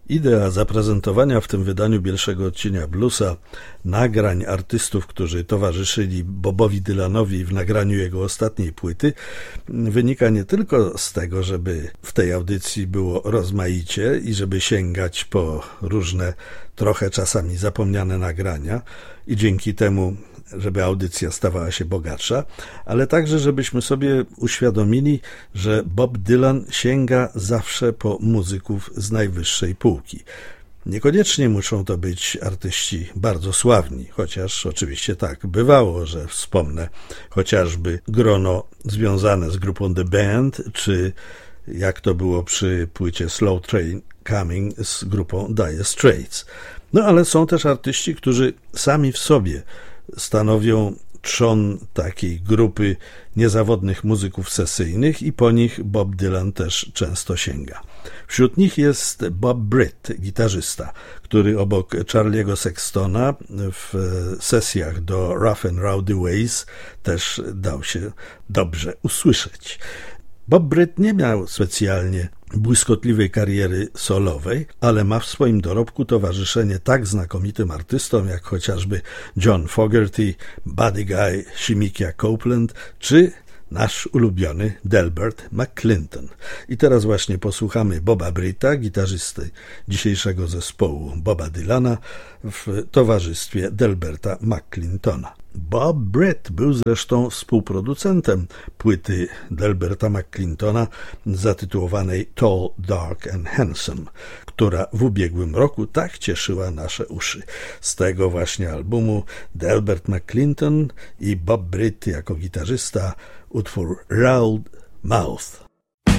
Idea zaprezentowania w tym wydaniu Bielszego Odcienia Bluesa nagrań artystów, którzy towarzyszyli Bobowi Dylanowi w nagraniu jego ostatniej płyty, wynika nie tylko z tego, żeby w tej audycji było rozmaicie i żeby sięgać po różne, trochę czasami zapomniane nagrania i dzięki temu żeby audycja stawała się bogatsza, ale także żebyśmy sobie uświadomili, że Bob Dylan sięga zawsze po muzyków z najwyższej półki. Niekoniecznie muszą to być artyści bardzo sławni, chociaż oczywiście tak bywało, że wspomnę chociażby grono związane z grupą The Band, czy jak to było przy płycie Slow Train Coming z grupą Dire Straits. No ale są też artyści, którzy sami w sobie stanowią trzon takiej grupy niezawodnych muzyków sesyjnych i po nich Bob Dylan też często sięga. Wśród nich jest Bob Britt, gitarzysta, który obok Charlie'ego Sextona w sesjach do Rough and Rowdy Ways też dał się dobrze usłyszeć. Bob Britt nie miał specjalnie błyskotliwej kariery solowej, ale ma w swoim dorobku towarzyszenie tak znakomitym artystom jak chociażby John Fogerty, Buddy Guy, Shemekea Copeland czy nasz ulubiony Delbert McClinton. I teraz właśnie posłuchamy Boba Britta, gitarzysty dzisiejszego zespołu Boba Dylana w towarzystwie Delberta McClintona. Bob Britt był zresztą współproducentem płyty Delberta McClintona zatytułowanej Tall, Dark and Handsome, która w ubiegłym roku tak cieszyła nasze uszy. Z tego właśnie albumu Delbert McClinton i Bob Britt jako gitarzysta utwór Round Mouth.